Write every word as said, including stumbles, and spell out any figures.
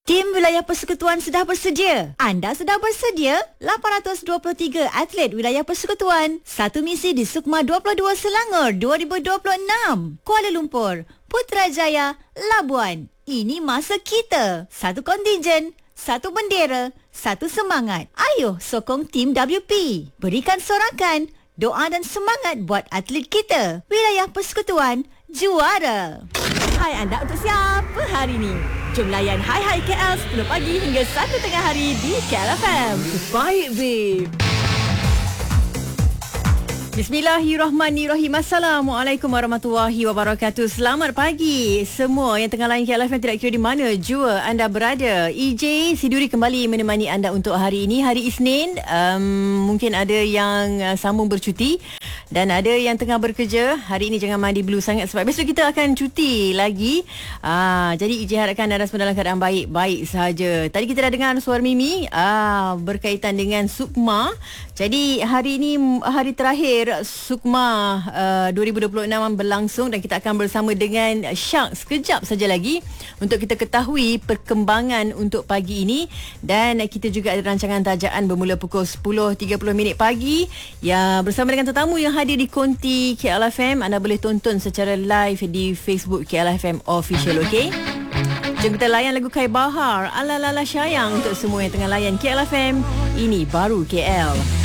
Tim Wilayah Persekutuan sudah bersedia. Anda sudah bersedia? lapan ratus dua puluh tiga atlet Wilayah Persekutuan. Satu misi di Sukma dua puluh dua Selangor dua ribu dua puluh enam. Kuala Lumpur, Putrajaya, Labuan. Ini masa kita. Satu kontingen, satu bendera, satu semangat. Ayo sokong tim W P. Berikan sorakan, doa dan semangat buat atlet kita. Wilayah Persekutuan juara. Hai anda, untuk siapa hari ini? Jom layan Hai Hai K L sepuluh pagi hingga satu tengah hari di K L F M. Baik, babe. Bismillahirrahmanirrahim. Assalamualaikum warahmatullahi wabarakatuh. Selamat pagi semua yang tengah layan K L F M, tidak kira di mana jua anda berada. E J Siduri kembali menemani anda untuk hari ini, hari Isnin. Um, mungkin ada yang uh, sambung bercuti dan ada yang tengah bekerja. Hari ini jangan mandi blue sangat sebab besok kita akan cuti lagi. Ah, jadi E J harapkan anda semua dalam keadaan baik-baik sahaja. Tadi kita dah dengar suara Mimi ah, berkaitan dengan Sukma. Jadi hari ini hari terakhir Sukma uh, dua ribu dua puluh enam berlangsung dan kita akan bersama dengan Syak sekejap saja lagi untuk kita ketahui perkembangan untuk pagi ini. Dan kita juga ada rancangan tajaan bermula pukul sepuluh tiga puluh minit pagi ya, bersama dengan tetamu yang hadir di konti K L F M. Anda boleh tonton secara live di Facebook K L F M Official, okey? Jom kita layan lagu Kai Bahar, Ala Lala Sayang untuk semua yang tengah layan K L F M. Ini baru K L.